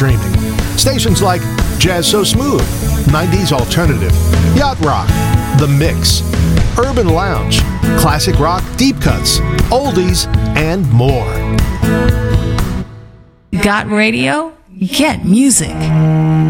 streaming. Stations like Jazz So Smooth, 90s Alternative, Yacht Rock, The Mix, Urban Lounge, Classic Rock, Deep Cuts, Oldies, and more. Got radio? Get music.